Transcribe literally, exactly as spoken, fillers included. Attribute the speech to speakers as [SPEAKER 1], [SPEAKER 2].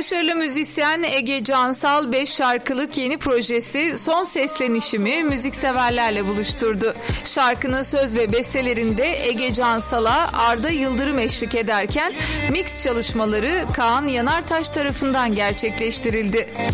[SPEAKER 1] Başarılı müzisyen Ege Cansal beş şarkılık yeni projesi Son Seslenişimi müzikseverlerle buluşturdu. Şarkının söz ve bestelerinde Ege Cansal'a Arda Yıldırım eşlik ederken mix çalışmaları Kaan Yanartaş tarafından gerçekleştirildi.